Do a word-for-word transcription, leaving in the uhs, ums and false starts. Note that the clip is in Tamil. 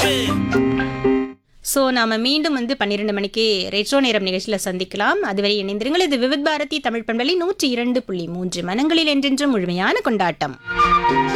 ஸோ நாம் மீண்டும் வந்து பன்னிரெண்டு மணிக்கு ரெட்ரோ நேரம் நிகழ்ச்சியில் சந்திக்கலாம். அதுவரை இணைந்திருங்கள். இது விவித் பாரதி தமிழ் பண்பலை நூற்றி இரண்டு புள்ளி மூன்று மனங்களில் என்றென்றும் முழுமையான கொண்டாட்டம்.